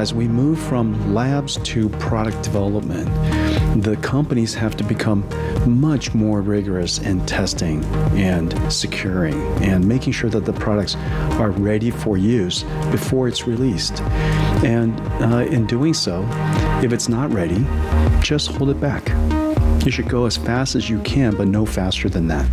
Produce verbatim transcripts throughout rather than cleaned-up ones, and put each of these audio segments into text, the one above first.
as we move from labs to product development, the companies have to become much more rigorous in testing and securing and making sure that the products are ready for use before it's released. And uh, in doing so, if it's not ready, just hold it back. You should go as fast as you can, but no faster than that.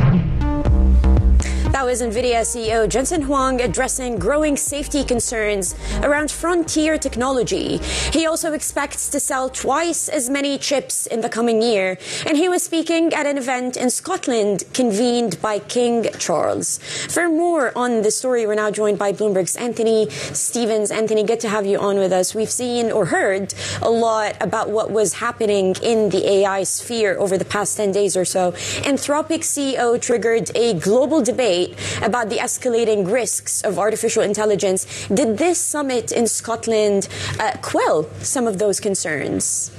That was NVIDIA C E O Jensen Huang addressing growing safety concerns around frontier technology. He also expects to sell twice as many chips in the coming year, and he was speaking at an event in Scotland convened by King Charles. For more on the story, we're now joined by Bloomberg's Anthony Stevens. Anthony, good to have you on with us. We've seen or heard a lot about what was happening in the A I sphere over the past ten days or so. Anthropic C E O triggered a global debate about the escalating risks of artificial intelligence. Did this summit in Scotland uh, quell some of those concerns?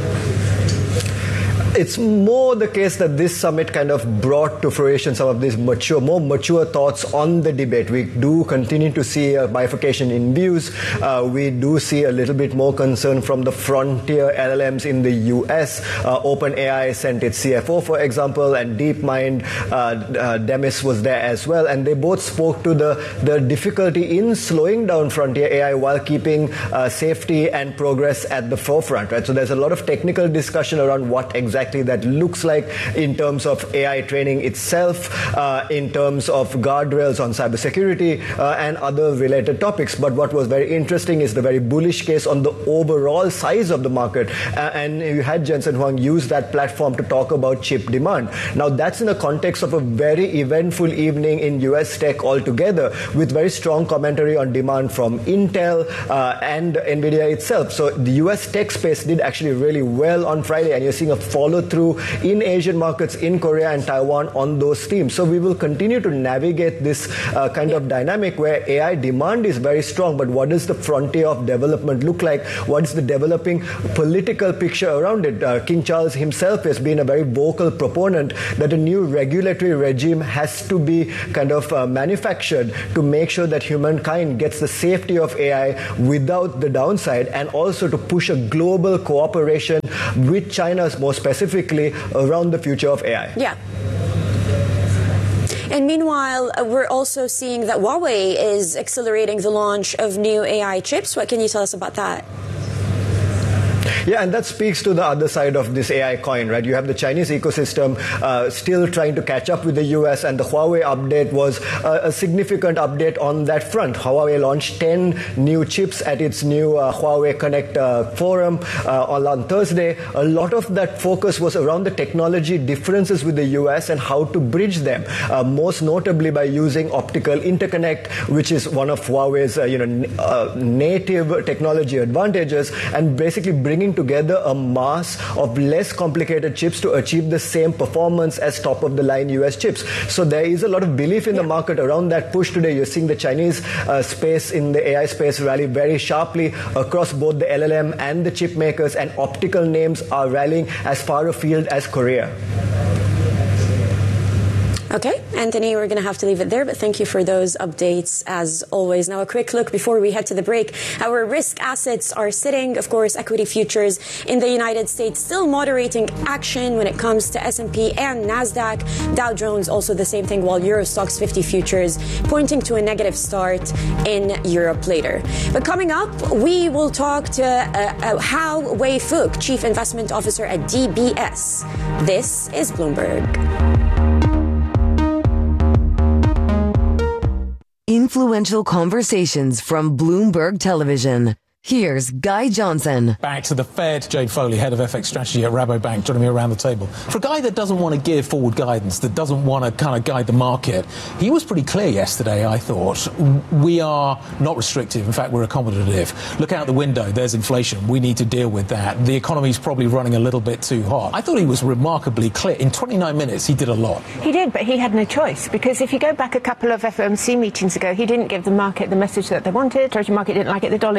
It's more the case that this summit kind of brought to fruition some of these mature, more mature thoughts on the debate. We do continue to see a bifurcation in views. Uh, we do see a little bit more concern from the frontier L L Ms in the U S. Uh, OpenAI sent its C F O, for example, and DeepMind, uh, uh, Demis was there as well. And they both spoke to the, the difficulty in slowing down frontier A I while keeping uh, safety and progress at the forefront. Right? So there's a lot of technical discussion around what exactly that looks like in terms of A I training itself, uh, in terms of guardrails on cybersecurity, uh, and other related topics. But what was very interesting is the very bullish case on the overall size of the market. Uh, and you had Jensen Huang use that platform to talk about chip demand. Now, that's in the context of a very eventful evening in U S tech altogether, with very strong commentary on demand from Intel uh, and NVIDIA itself. So the U S tech space did actually really well on Friday, and you're seeing a follow through in Asian markets, in Korea and Taiwan on those themes. So we will continue to navigate this uh, kind of dynamic where A I demand is very strong, but what does the frontier of development look like? What is the developing political picture around it? Uh, King Charles himself has been a very vocal proponent that a new regulatory regime has to be kind of uh, manufactured to make sure that humankind gets the safety of A I without the downside, and also to push a global cooperation with China more specifically around the future of A I. Yeah. And meanwhile, uh, we're also seeing that Huawei is accelerating the launch of new A I chips. What can you tell us about that? Yeah, and that speaks to the other side of this A I coin, right? You have the Chinese ecosystem uh, still trying to catch up with the U S, and the Huawei update was uh, a significant update on that front. Huawei launched ten new chips at its new uh, Huawei Connect uh, forum uh, on, on Thursday. A lot of that focus was around the technology differences with the U S and how to bridge them, uh, most notably by using optical interconnect, which is one of Huawei's uh, you know, uh, native technology advantages, and basically bringing together a mass of less complicated chips to achieve the same performance as top-of-the-line U S chips. So there is a lot of belief in yeah. the market around that push today. You're seeing the Chinese uh, space in the A I space rally very sharply across both the L L M and the chip makers, and optical names are rallying as far afield as Korea. Okay, Anthony, we're going to have to leave it there, but thank you for those updates as always. Now, a quick look before we head to the break. Our risk assets are sitting, of course, equity futures in the United States still moderating action when it comes to S and P and NASDAQ. Dow Jones also the same thing, while Euro Stoxx fifty futures pointing to a negative start in Europe later. But coming up, we will talk to uh, uh, Hao Wei-Fuk, Chief Investment Officer at D B S. This is Bloomberg. Influential conversations from Bloomberg Television. Here's Guy Johnson. Back to the Fed. Jade Foley, head of F X strategy at Rabobank, joining me around the table. For a guy that doesn't want to give forward guidance, that doesn't want to kind of guide the market, he was pretty clear yesterday, I thought. We are not restrictive. In fact, we're accommodative. Look out the window. There's inflation. We need to deal with that. The economy's probably running a little bit too hot. I thought he was remarkably clear. In twenty-nine minutes, he did a lot. He did, but he had no choice, because if you go back a couple of F O M C meetings ago, he didn't give the market the message that they wanted. The Treasury market didn't like it. The dollar didn't like it.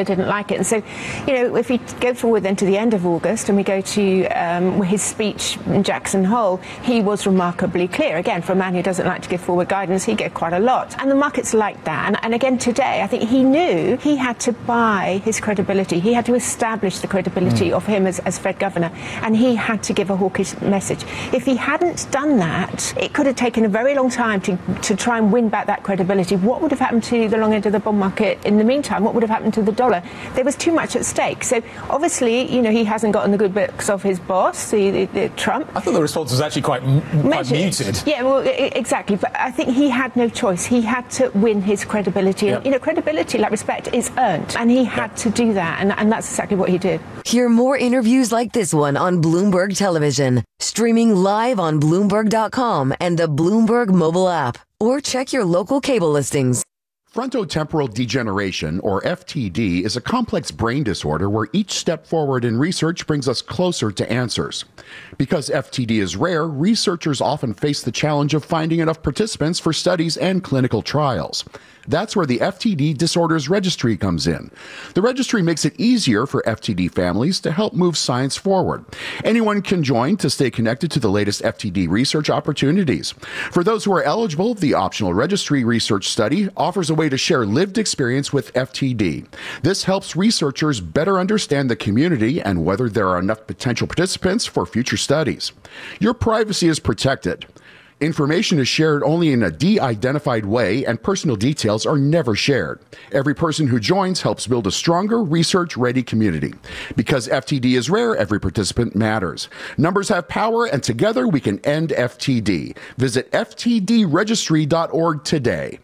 market. And so, you know, if we go forward then to the end of August and we go to um, his speech in Jackson Hole, he was remarkably clear. Again, for a man who doesn't like to give forward guidance, he gave quite a lot. And the market's like that. And, and again, today, I think he knew he had to buy his credibility. He had to establish the credibility mm. of him as, as Fed governor. And he had to give a hawkish message. If he hadn't done that, it could have taken a very long time to, to try and win back that credibility. What would have happened to the long end of the bond market in the meantime? What would have happened to the dollar? There was too much at stake. So obviously, you know, he hasn't gotten the good books of his boss, the, the, the Trump. I thought the response was actually quite, quite muted. Yeah, well, exactly. But I think he had no choice. He had to win his credibility. Yep. And, you know, credibility, like respect, is earned. And he had yep. to do that. And, and that's exactly what he did. Hear more interviews like this one on Bloomberg Television, streaming live on Bloomberg dot com and the Bloomberg mobile app, or check your local cable listings. Frontotemporal degeneration, or F T D, is a complex brain disorder where each step forward in research brings us closer to answers. Because F T D is rare, researchers often face the challenge of finding enough participants for studies and clinical trials. That's where the F T D Disorders Registry comes in. The registry makes it easier for F T D families to help move science forward. Anyone can join to stay connected to the latest F T D research opportunities. For those who are eligible, the optional registry research study offers a way to share lived experience with F T D. This helps researchers better understand the community and whether there are enough potential participants for future studies. Your privacy is protected. Information is shared only in a de-identified way, and personal details are never shared. Every person who joins helps build a stronger, research-ready community. Because F T D is rare, every participant matters. Numbers have power, and together we can end F T D. Visit F T D registry dot org today.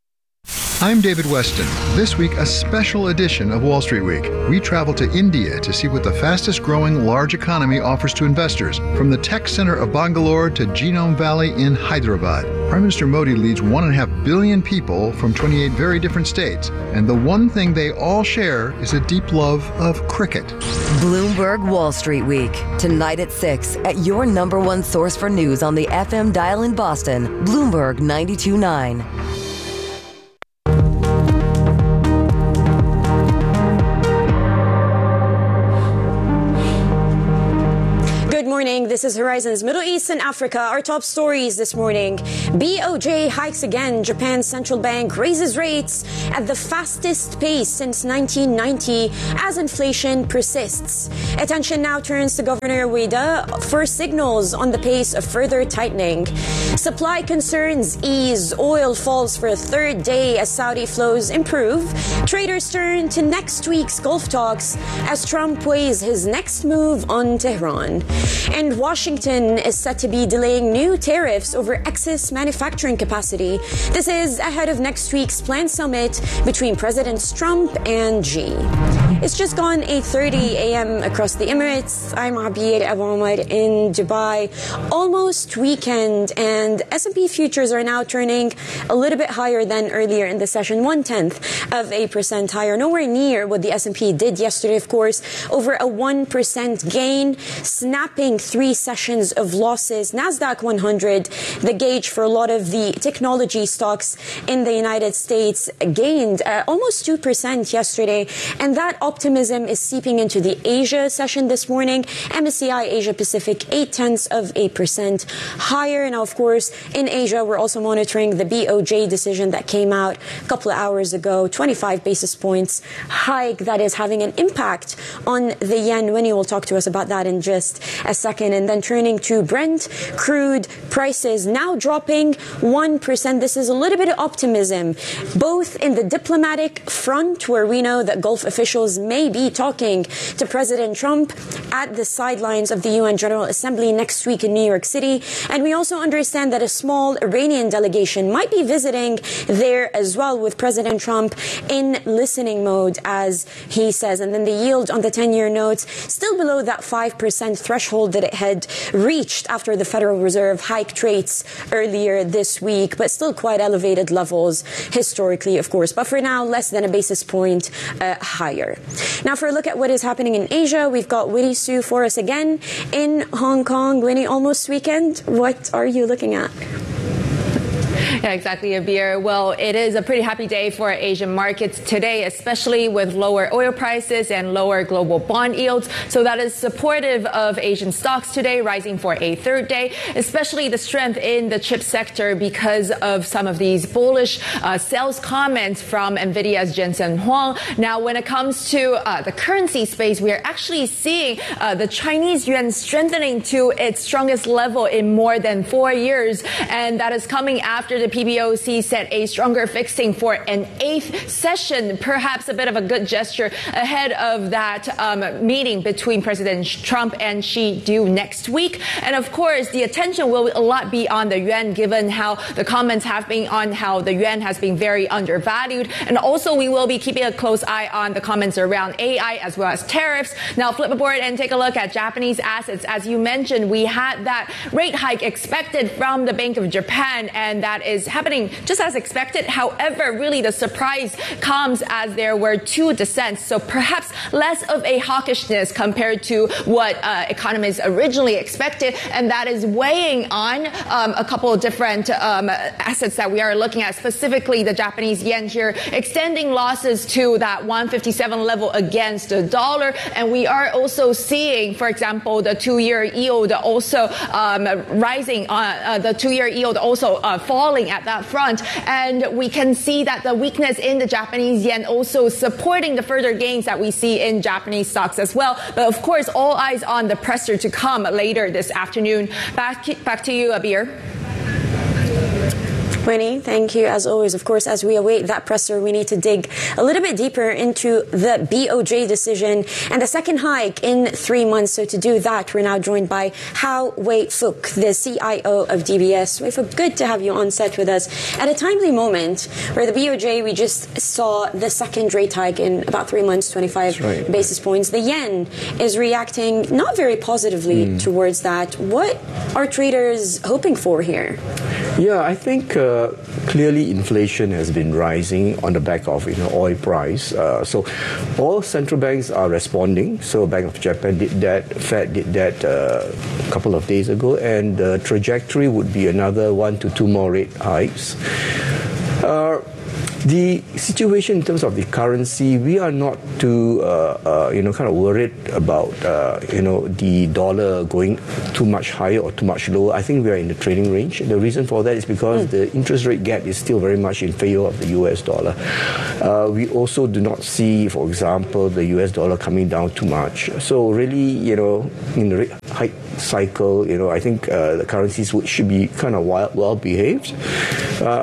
I'm David Weston. This week, a special edition of Wall Street Week. We travel to India to see what the fastest growing large economy offers to investors, from the tech center of Bangalore to Genome Valley in Hyderabad. Prime Minister Modi leads one and a half billion people from twenty-eight very different states, and the one thing they all share is a deep love of cricket. Bloomberg Wall Street Week, tonight at six at your number one source for news on the F M dial in Boston, Bloomberg ninety-two point nine. This is Horizons Middle East and Africa. Our top stories this morning. B O J hikes again. Japan's central bank raises rates at the fastest pace since nineteen ninety as inflation persists. Attention now turns to Governor Ueda for signals on the pace of further tightening. Supply concerns ease. Oil falls for a third day as Saudi flows improve. Traders turn to next week's Gulf talks as Trump weighs his next move on Tehran. And Washington is set to be delaying new tariffs over excess manufacturing capacity. This is ahead of next week's planned summit between Presidents Trump and Xi. It's just gone eight thirty a.m. across the Emirates. I'm Abir Abu Omar in Dubai. Almost weekend, and S and P futures are now turning a little bit higher than earlier in the session, one-tenth of a percent higher. Nowhere near what the S and P did yesterday, of course, over a one percent gain, snapping three sessions of losses. NASDAQ one hundred, the gauge for a lot of the technology stocks in the United States, gained uh, almost two percent yesterday, and that optimism is seeping into the Asia session this morning. M S C I Asia Pacific, eight tenths of a percent higher. Now, of course, in Asia, we're also monitoring the B O J decision that came out a couple of hours ago, twenty-five basis points hike that is having an impact on the yen. Winnie will talk to us about that in just a second. And then turning to Brent crude prices now dropping one percent. This is a little bit of optimism, both in the diplomatic front, where we know that Gulf officials may be talking to President Trump at the sidelines of the U N General Assembly next week in New York City. And we also understand that a small Iranian delegation might be visiting there as well, with President Trump in listening mode, as he says. And then the yield on the ten-year notes still below that five percent threshold that it had reached after the Federal Reserve hiked rates earlier this week, but still quite elevated levels historically, of course. But for now, less than a basis point uh, higher. Now, for a look at what is happening in Asia, we've got Winnie Su for us again in Hong Kong. Winnie, almost weekend. What are you looking at? Yeah, exactly, Abir. Well, it is a pretty happy day for Asian markets today, especially with lower oil prices and lower global bond yields. So that is supportive of Asian stocks today, rising for a third day, especially the strength in the chip sector because of some of these bullish uh, sales comments from NVIDIA's Jensen Huang. Now, when it comes to uh, the currency space, we are actually seeing uh, the Chinese yuan strengthening to its strongest level in more than four years. And that is coming after the P B O C set a stronger fixing for an eighth session, perhaps a bit of a good gesture ahead of that um, meeting between President Trump and Xi due next week. And of course, the attention will a lot be on the yuan, given how the comments have been on how the yuan has been very undervalued. And also, we will be keeping a close eye on the comments around A I as well as tariffs. Now, flip aboard and take a look at Japanese assets. As you mentioned, we had that rate hike expected from the Bank of Japan, and that is happening just as expected. However, really the surprise comes as there were two dissents, so perhaps less of a hawkishness compared to what uh, economists originally expected, and that is weighing on um, a couple of different um, assets that we are looking at, specifically the Japanese yen here, extending losses to that one fifty-seven level against the dollar. And we are also seeing, for example, the two-year yield also um, rising, uh, uh, the two-year yield also uh, falling at that front. And we can see that the weakness in the Japanese yen also supporting the further gains that we see in Japanese stocks as well. But of course, all eyes on the presser to come later this afternoon. Back, back to you, Abir. Winnie, thank you as always. Of course, as we await that presser, we need to dig a little bit deeper into the B O J decision and the second hike in three months. So to do that, we're now joined by Hao Wei-Fuk, the C I O of D B S. Wei-Fuk, good to have you on set with us at a timely moment where the B O J, we just saw the second rate hike in about three months, twenty-five right. basis points. The yen is reacting not very positively mm. towards that. What are traders hoping for here? Yeah, I think uh, clearly inflation has been rising on the back of you know oil price. Uh, so all central banks are responding. So Bank of Japan did that, Fed did that uh, a couple of days ago, and the trajectory would be another one to two more rate hikes. Uh, The situation in terms of the currency, we are not too, uh, uh, you know, kind of worried about, uh, you know, the dollar going too much higher or too much lower. I think we are in the trading range. The reason for that is because mm. the interest rate gap is still very much in favor of the U S dollar. Uh, we also do not see, for example, the U S dollar coming down too much. So really, you know, in the rate hike cycle, you know, I think uh, the currencies would, should be kind of well, well behaved. Uh,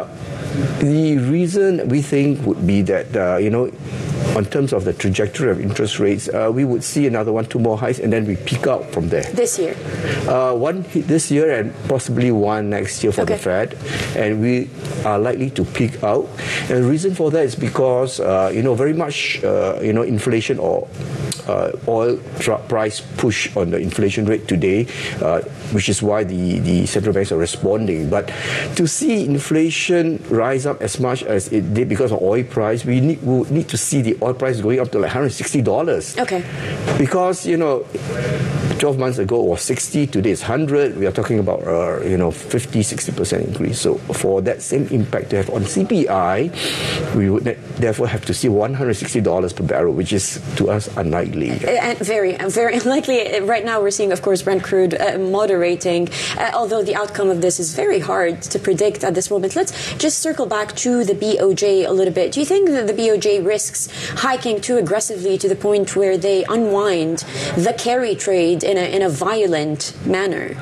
The reason we think would be that, uh, you know, in terms of the trajectory of interest rates, uh, we would see another one, two more highs, and then we peak out from there. This year? Uh, one this year and possibly one next year for okay. the Fed. And we are likely to peak out. And the reason for that is because, uh, you know, very much, uh, you know, inflation or uh, oil tra- price push on the inflation rate today, uh, which is why the, the central banks are responding. But to see inflation rise up as much as it did because of oil price, we need, we would need to see the oil price going up to like one hundred sixty dollars. Okay. Because, you know, twelve months ago it was sixty, today it's one hundred. We are talking about, uh, you know, fifty, sixty percent increase. So for that same impact to have on C P I, we would therefore have to see one hundred sixty dollars per barrel, which is to us unlikely. And very, very unlikely. Right now we're seeing, of course, Brent crude uh, moderating, uh, although the outcome of this is very hard to predict at this moment. Let's just circle back to the B O J a little bit. Do you think that the B O J risks hiking too aggressively to the point where they unwind the carry trade in a in a violent manner?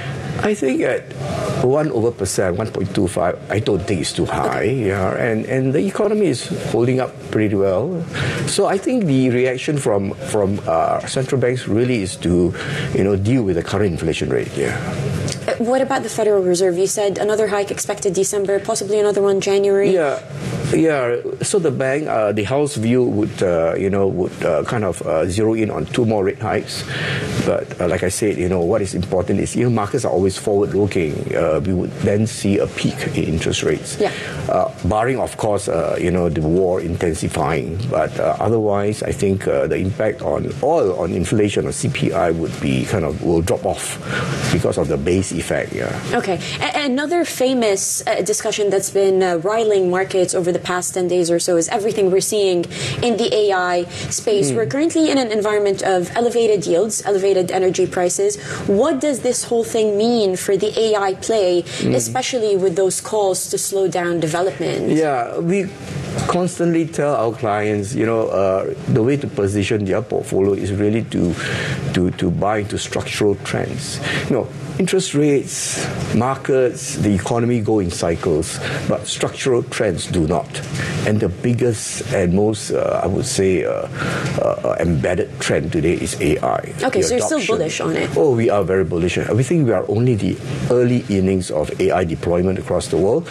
I think at one over percent, one point two five, I don't think it's too high. Okay. Yeah, and and the economy is holding up pretty well. So I think the reaction from from uh, central banks really is to, you know, deal with the current inflation rate. Yeah. What about the Federal Reserve? You said another hike expected December, possibly another one January. Yeah. Yeah, so the bank, uh, the house view would, uh, you know, would uh, kind of uh, zero in on two more rate hikes. But uh, like I said, you know, what is important is, you know, markets are always forward-looking. Uh, we would then see a peak in interest rates, yeah. uh, barring, of course, uh, you know, the war intensifying. But uh, otherwise, I think uh, the impact on oil, on inflation, or C P I would be kind of will drop off because of the base effect. Yeah. Okay. A- another famous uh, discussion that's been uh, riling markets over the past ten days or so is everything we're seeing in the A I space. Mm. We're currently in an environment of elevated yields, elevated energy prices. What does this whole thing mean for the A I play, mm. especially with those calls to slow down development? Yeah, we constantly tell our clients, you know, uh, the way to position their portfolio is really to, to, to buy into structural trends. You know, interest rates, markets, the economy go in cycles, but structural trends do not. And the biggest and most, uh, I would say, uh, uh, embedded trend today is A I. Okay, the so you're adoption. still bullish on it? Oh, we are very bullish. We think we are only the early innings of A I deployment across the world.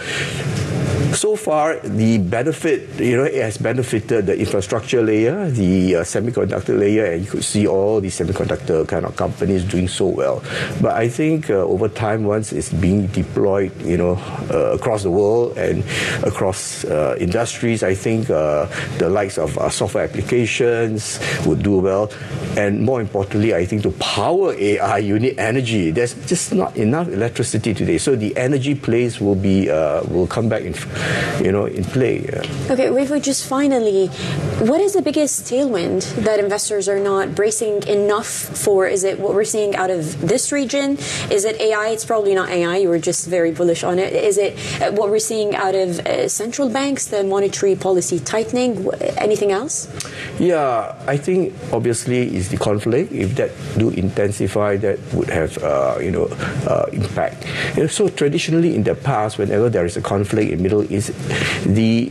So far, the benefit, you know, it has benefited the infrastructure layer, the uh, semiconductor layer, and you could see all the semiconductor kind of companies doing so well. But I think uh, over time, once it's being deployed, you know, uh, across the world and across uh, industries, I think uh, the likes of uh, software applications would do well. And more importantly, I think to power A I, you need energy. There's just not enough electricity today. So the energy plays will be uh, will come back in. You know, in play. Yeah. Okay, Wei Fu, just finally, what is the biggest tailwind that investors are not bracing enough for? Is it what we're seeing out of this region? Is it A I? It's probably not A I. You were just very bullish on it. Is it what we're seeing out of uh, central banks, the monetary policy tightening? Anything else? Yeah, I think obviously is the conflict. If that do intensify, that would have uh, you know uh, impact. And so traditionally in the past, whenever there is a conflict in Middle East, the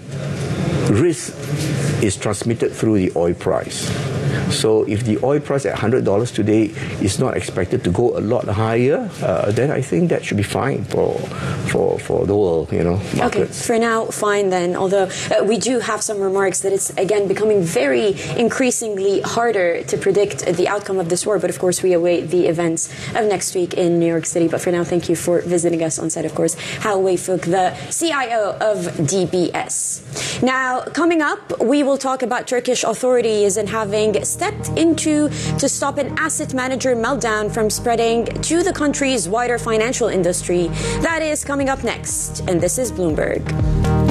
risk is transmitted through the oil price. So if the oil price at one hundred dollars today is not expected to go a lot higher, uh, then I think that should be fine for for for the world, you know, markets. Okay, for now, fine then. Although uh, we do have some remarks that it's, again, becoming very increasingly harder to predict the outcome of this war. But of course, we await the events of next week in New York City. But for now, thank you for visiting us on set, of course. Hao Wei Fook, the C I O of D B S. Now, coming up, we will talk about Turkish authorities and having stepped into to stop an asset manager meltdown from spreading to the country's wider financial industry. That is coming up next, and this is Bloomberg.